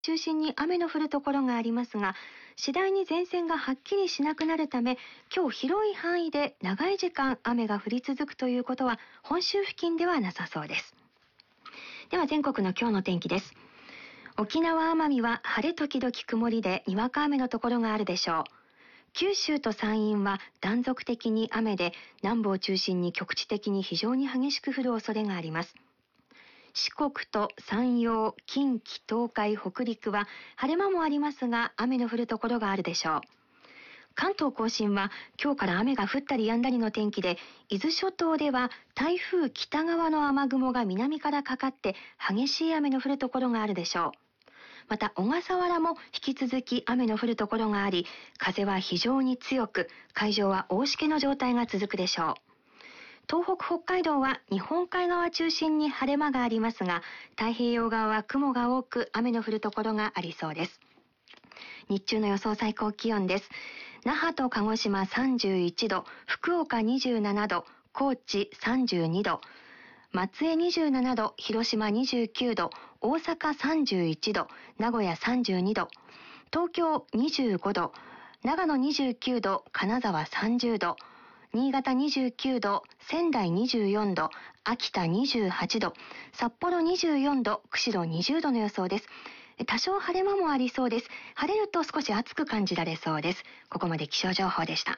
中心に雨の降るところがありますが、次第に前線がはっきりしなくなるため、今日広い範囲で長い時間雨が降り続くということは本州付近ではなさそうです。では全国の今日の天気です。沖縄・奄美は晴れ時々曇りでにわか雨のところがあるでしょう。九州と山陰は断続的に雨で、南部を中心に局地的に非常に激しく降る恐れがあります。四国と山陽、近畿、東海、北陸は晴れ間もありますが雨の降るところがあるでしょう。関東甲信は今日から雨が降ったり止んだりの天気で、伊豆諸島では台風北側の雨雲が南からかかって激しい雨の降るところがあるでしょう。また小笠原も引き続き雨の降るところがあり、風は非常に強く、海上は大しけの状態が続くでしょう。東北、北海道は日本海側中心に晴れ間がありますが、太平洋側は雲が多く雨の降るところがありそうです。日中の予想最高気温です。那覇と鹿児島31度、福岡27度、高知32度、松江27度、広島29度、大阪31度、名古屋32度、東京25度、長野29度、金沢30度、新潟29度、仙台24度、秋田28度、札幌24度、釧路20度の予想です。多少晴れ間もありそうです。晴れると少し暑く感じられそうです。ここまで気象情報でした。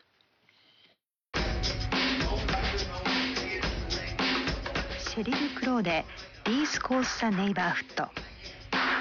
シェリル・クローで East Coast Neighborhood。